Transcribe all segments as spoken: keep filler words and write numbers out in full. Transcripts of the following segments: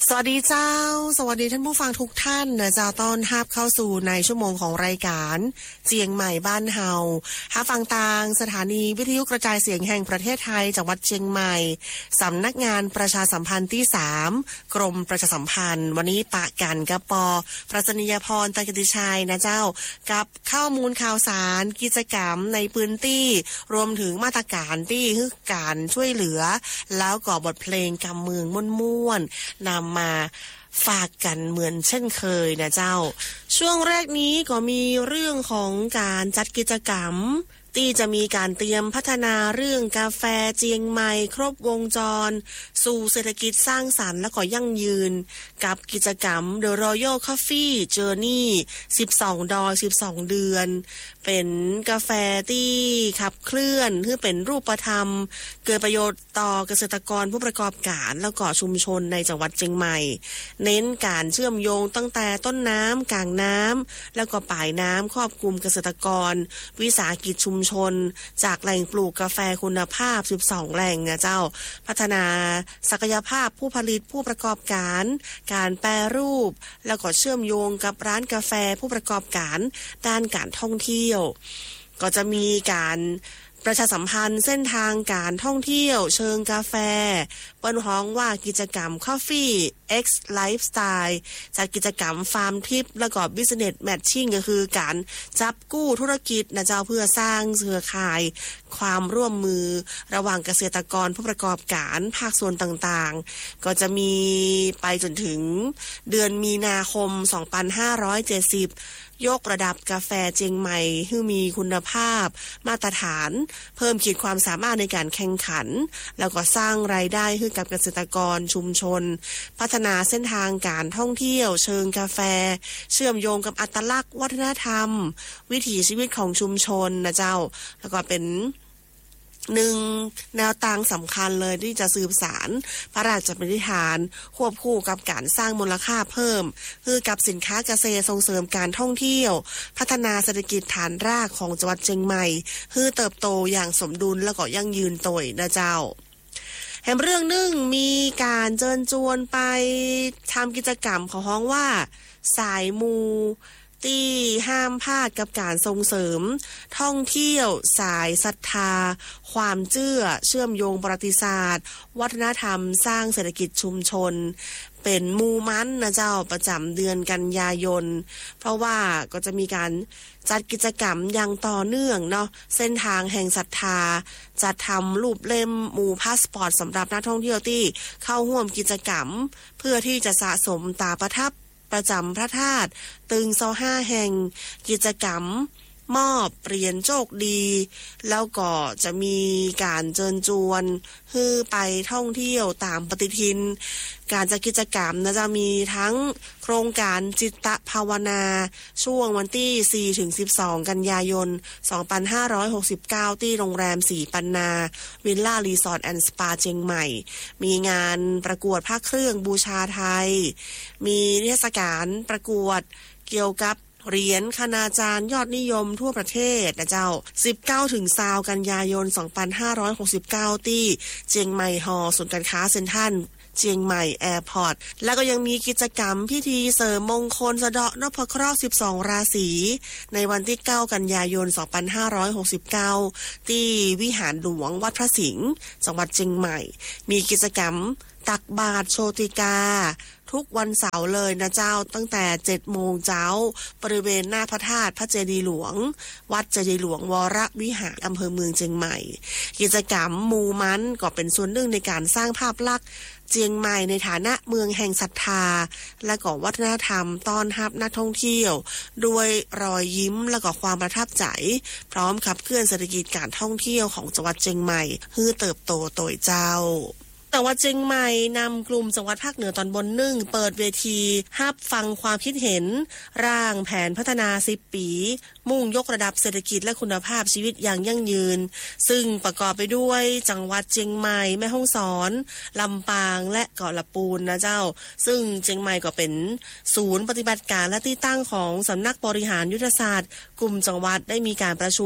สวัสดีเจ้าสวัสดีท่านผู้ฟังทุกท่านนะเจ้าต้อนรับเข้าสู่ในชั่วโมงของรายการเจียงใหม่บ้านเฮาหาฟังตางสถานีวิทยุกระจายเสียงแห่งประเทศไทยจังหวัดเชียงใหม่สำนักงานประชาสัมพันธ์ที่สามกรมประชาสัมพันธ์วันนี้ปะกันกับปอปรัชนียพรตะกิติชัยนะเจ้ากับข้อมูลข่าวสารกิจกรรมในพื้นที่รวมถึงมาตรการที่คือการช่วยเหลือแล้วก็บทเพลงกำเมืองม่วนๆนำมาฝากกันเหมือนเช่นเคยนะเจ้าช่วงแรกนี้ก็มีเรื่องของการจัดกิจกรรมที่จะมีการเตรียมพัฒนาเรื่องกาแฟเจียงใหม่ครบวงจรสู่เศรษฐกิจสร้างสรรค์และก็ยั่งยืนกับกิจกรรม The Royal Coffee Journey สิบสองดอยสิบสองเดือนเป็นกาแฟที่ขับเคลื่อนเพื่อเป็นรูปธรรมเกิดประโยชน์ต่อเกษตรกรผู้ประกอบการแล้วก็ชุมชนในจังหวัดเชียงใหม่เน้นการเชื่อมโยงตั้งแต่ต้นน้ำกลางน้ำแล้วก็ปลายน้ำครอบคลุมเกษตรกรวิสาหกิจชุมชนจากแหล่งปลูกกาแฟคุณภาพสิบสองแหล่งนะเจ้าพัฒนาศักยภาพผู้ผลิตผู้ประกอบการการแปรรูปแล้วก็เชื่อมโยงกับร้านกาแฟผู้ประกอบการด้านการท่องเที่ยวก็จะมีการประชาสัมพันธ์เส้นทางการท่องเที่ยวเชิงกาแฟเปิ้นฮ้องว่ากิจกรรม Coffee X Lifestyle จากกิจกรรมฟาร์มทิปแล้วก็ Business Matching ก็คือการจับกู้ธุรกิจนะเจ้าเพื่อสร้างเครือข่ายความร่วมมือระหว่างเกษตรกรผู้ประกอบการภาคส่วนต่างๆก็จะมีไปจนถึงเดือนมีนาคมสองพันห้าร้อยเจ็ดสิบยกระดับกาแฟเจียงใหม่ให้มีคุณภาพมาตรฐานเพิ่มขีดความสามารถในการแข่งขันแล้วก็สร้างรายได้ให้กับเกษตรกรชุมชนพัฒนาเส้นทางการท่องเที่ยวเชิงกาแฟเชื่อมโยงกับอัตลักษณ์วัฒนธรรมวิถีชีวิตของชุมชนนะเจ้าแล้วก็เป็นหนึ่งแนวทางสำคัญเลยที่จะสืบสารพระราชปณิธานควบคู่กับการสร้างมูลค่าเพิ่มคือกับสินค้าเกษตรส่งเสริมการท่องเที่ยวพัฒนาเศรษฐกิจฐานรากของจังหวัดเชียงใหม่คือเติบโตอย่างสมดุลและก็ยั่งยืนโดยนะเจ้าแถมเรื่องนึงมีการเชิญชวนไปทำกิจกรรมของฮ้องว่าสายมูที่ห้ามพลาดกับการส่งเสริมท่องเที่ยวสายศรัทธาความเชื่อเชื่อมโยงประวัติศาสตร์วัฒนธรรมสร้างเศรษฐกิจชุมชนเป็นมูมันนะเจ้าประจำเดือนกันยายนเพราะว่าก็จะมีการจัดกิจกรรมอย่างต่อเนื่องเนาะเส้นทางแห่งศรัทธาจัดทำรูปเล่มหมู่พาสปอร์ตสำหรับนักท่องเที่ยวที่เข้าร่วมกิจกรรมเพื่อที่จะสะสมตาประทับประจำพระธาตุตึงเสาห้าแห่งกิจกรรมมอบเหรียญโชคดีแล้วก็จะมีการเชิญชวนให้ไปท่องเที่ยวตามปฏิทินการจัดกิจกรรมนะจะมีทั้งโครงการจิตภาวนาช่วงวันที่ สี่ถึงสิบสอง กันยายน สองพันห้าร้อยหกสิบเก้า ที่โรงแรมสีปันนาวิลล่ารีสอร์ทแอนด์สปาเชียงใหม่มีงานประกวดผ้าเครื่องบูชาไทยมีเทศกาลประกวดเกี่ยวกับเหรียญคณาจารย์ยอดนิยมทั่วประเทศนะเจ้าสิบเก้าถึงยี่สิบกันยายนสองพันห้าร้อยหกสิบเก้าที่เจียงใหม่ฮอลล์ศูนย์การค้าเซ็นทรัลเจียงใหม่แอร์พอร์ตแล้วก็ยังมีกิจกรรมพิธีเสริมมงคลสะเดาะนพเคราะห์สิบสองราศีในวันที่เก้ากันยายนสองพันห้าร้อยหกสิบเก้าที่วิหารหลวงวัดพระสิงห์จังหวัดเชียงใหม่มีกิจกรรมตักบาตรโชติกาทุกวันเสาร์เลยนะเจ้าตั้งแต่ เจ็ดโมงเช้าบริเวณหน้าพระธาตุพระเจดีย์หลวงวัดเจดีย์หลวงวรวิหารอำเภอเมืองเชียงใหม่กิจกรรมมูมันก็เป็นส่วนหนึ่งในการสร้างภาพลักษณ์เชียงใหม่ในฐานะเมืองแห่งศรัทธาและก็วัฒนธรรมต้อนรับนักท่องเที่ยวด้วยรอยยิ้มและก็ความประทับใจพร้อมขับเคลื่อนเศรษฐกิจการท่องเที่ยวของจังหวัดเชียงใหม่ให้เติบโตโดยเจ้าจังหวัดเชียงใหม่นำกลุ่มจังหวัดภาคเหนือตอนบนหนึ่งเปิดเวทีรับฟังความคิดเห็นร่างแผนพัฒนาสิบปีมุ่งยกระดับเศรษฐกิจและคุณภาพชีวิตอย่างยั่งยืนซึ่งประกอบไปด้วยจังหวัดเชียงใหม่แม่ฮ่องสอนลำปางและเกาะละปูนนะเจ้าซึ่งเชียงใหม่ก็เป็นศูนย์ปฏิบัติการและที่ตั้งของสำนักบริหารยุทธศาสตร์กลุ่มจังหวัดได้มีการประชุม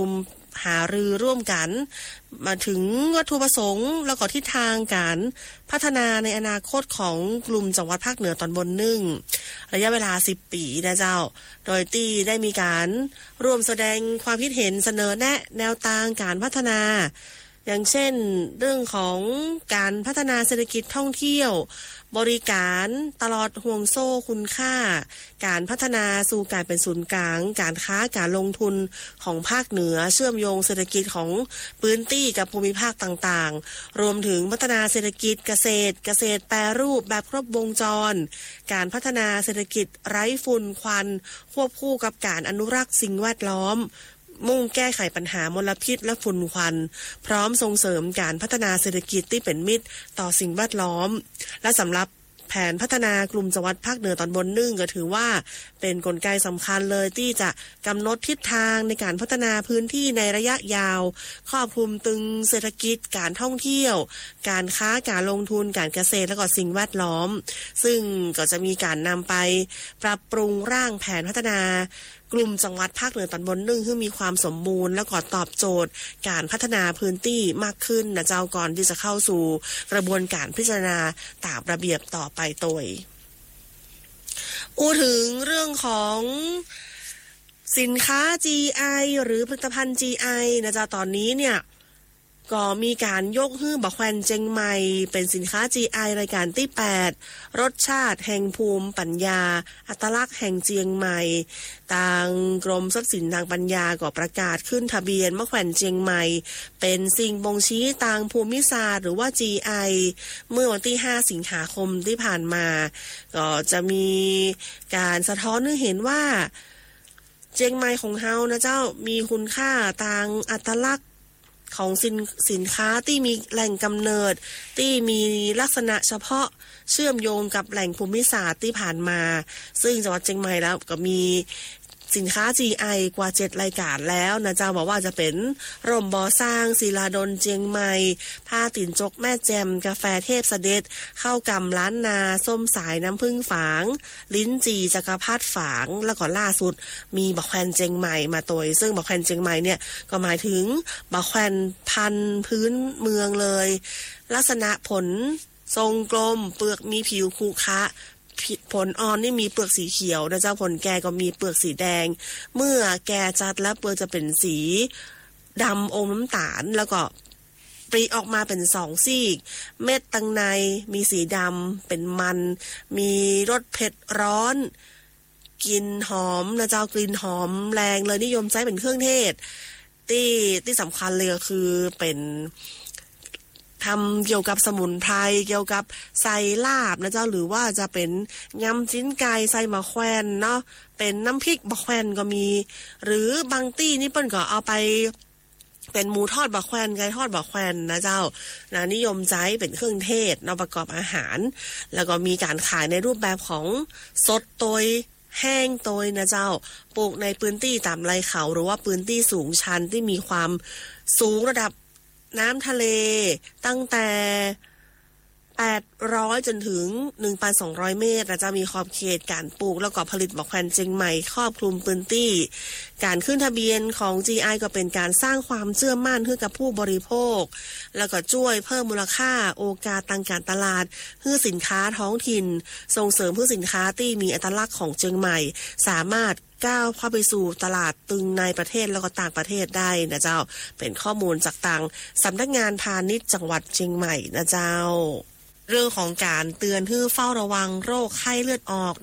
หารือร่วมกันมาถึงวัตถุประสงค์แล้วก็ทิศทางการพัฒนาในอนาคตของกลุ่มจังหวัดภาคเหนือตอนบนหนึ่งระยะเวลาสิบปีนะเจ้าโดยที่ได้มีการร่วมแสดงความคิดเห็นเสนอแนะแนวทางการพัฒนาอย่างเช่นเรื่องของการพัฒนาเศรษฐกิจท่องเที่ยวบริการตลอดห่วงโซ่คุณค่าการพัฒนาสู่การเป็นศูนย์กลางการค้าการลงทุนของภาคเหนือเชื่อมโยงเศรษฐกิจของพื้นที่กับภูมิภาคต่างๆรวมถึงพัฒนาเศรษฐกิจเกษตรเกษตรแปรรูปแบบครบวงจรการพัฒนาเศรษฐกิจไร้ฝุ่นควันควบคู่กับการอนุรักษ์สิ่งแวดล้อมมุ่งแก้ไขปัญหามลพิษและฝุ่นควันพร้อมส่งเสริมการพัฒนาเศรษฐกิจที่เป็นมิตรต่อสิ่งแวดล้อมและสำหรับแผนพัฒนากลุ่มจังหวัดภาคเหนือตอนบนนึ่งก็ถือว่าเป็นกลไกสำคัญเลยที่จะกำหนดทิศทางในการพัฒนาพื้นที่ในระยะยาวครอบคลุมตึงเศรษฐกิจการท่องเที่ยวการค้าการลงทุนการเกษตรและก็สิ่งแวดล้อมซึ่งก็จะมีการนำไปปรับปรุงร่างแผนพัฒนากลุ่มจังหวัดภาคเหนือตอนบนนึ่งให้มีความสมบูรณ์และก็ตอบโจทย์การพัฒนาพื้นที่มากขึ้นนะเจ้าก่อนที่จะเข้าสู่กระบวนการพิจารณาตามระเบียบต่อไปโดยพูดถึงเรื่องของสินค้า จี ไอ หรือผลิตภัณฑ์ จี ไอ นะเจ้าตอนนี้เนี่ยก็มีการยกฮื้อบักแควนเจียงใหม่เป็นสินค้า จี ไอ รายการที่แปดรสชาติแห่งภูมิปัญญาอัตลักษณ์แห่งเจียงใหม่ทางกรมทรัพย์สินทางปัญญาก็ประกาศขึ้นทะเบียนมะแขวนเจียงใหม่เป็นสิ่งบ่งชี้ทางภูมิศาสตร์หรือว่า จี ไอ เมื่อวันที่ห้าสิงหาคมที่ผ่านมาก็จะมีการสะท้อนให้เห็นว่าเจียงใหม่ของเฮานะเจ้ามีคุณค่าทางอัตลักษณ์ของสินสินค้าที่มีแหล่งกำเนิดที่มีลักษณะเฉพาะเชื่อมโยงกับแหล่งภูมิศาสตร์ที่ผ่านมาซึ่งจังหวัดเชียงใหม่แล้วก็มีสินค้า จี ไอ กว่าเจ็ดรายการแล้วนะเจ้าบอกว่าจะเป็นร่มบอสร้างศิลาดลเจียงใหม่ผ้าติ่นจกแม่แจมกาแฟเทพเสด็จข้าวกำล้านนาส้มสายน้ำผึ้งฝางลิ้นจีจักรพรรดิฝางแล้วก็ล่าสุดมีบักแควนเจียงใหม่มาตัวซึ่งบักแควนเจียงใหม่เนี่ยก็หมายถึงบักแควนพันธุ์พื้นเมืองเลยลักษณะผลทรงกลมเปลือกมีผิวขรุขระผลอ่อนนี่มีเปลือกสีเขียวนะเจ้าผลแก่ก็มีเปลือกสีแดงเมื่อแก่จัดแล้วเปลือกจะเป็นสีดำอมน้ำตาลแล้วก็ปริออกมาเป็นสองซีกเม็ดตังในมีสีดำเป็นมันมีรสเผ็ดร้อนกลิ่นหอมนะเจ้ากลิ่นหอมแรงเลยนิยมใช้เป็นเครื่องเทศที่ที่สำคัญเลยก็คือเป็นทำเกี่ยวกับสมุนไพรเกี่ยวกับใส่ลาบนะเจ้าหรือว่าจะเป็นยำจิ้นไก่ใส่มะแขวนเนาะเป็นน้ำพริกมะแขวนก็มีหรือบางตี้นี่เปิ้นก็เอาไปเป็นหมูทอดบะแควนไก่ทอดบะแควนนะเจ้านะนิยมใช้เป็นเครื่องเทศเนาะประกอบอาหารแล้วก็มีการขายในรูปแบบของสดโดยแห้งโดยนะเจ้าปลูกในพื้นที่ตามไรเขาหรือว่าพื้นที่สูงชันที่มีความสูงระดับน้ำทะเลตั้งแต่แปดร้อยจนถึง หนึ่งพันสองร้อย เมตรนะจะมีขอบเขตการปลูกแล้วก็ผลิตบักแควนเชียงใหม่ครอบคลุมพื้นที่การขึ้นทะเบียนของ จี ไอ ก็เป็นการสร้างความเชื่อมั่นให้กับผู้บริโภคแล้วก็ช่วยเพิ่มมูลค่าโอกาสทางการตลาดให้สินค้าท้องถิ่นส่งเสริมผู้สินค้าที่มีอัตลักษณ์ของเชียงใหม่สามารถก้าวเข้าไปสู่ตลาดตึงในประเทศแล้วก็ต่างประเทศได้นะเจ้าเป็นข้อมูลจากทางสำนักงานพาณิชย์จังหวัดเชียงใหม่นะเจ้าเรื่องของการเตือนให้เฝ้าระวังโรคไข้เลือดออก